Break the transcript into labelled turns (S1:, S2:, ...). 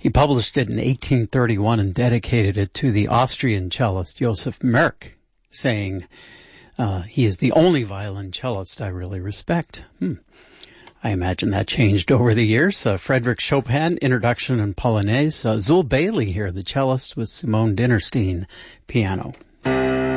S1: He published it in 1831 and dedicated it to the Austrian cellist Joseph Merck, saying, he is the only violoncellist I really respect. I imagine that changed over the years. Frederick Chopin, Introduction and Polonaise. Zul Bailey here, the cellist with Simone Dinnerstein, piano.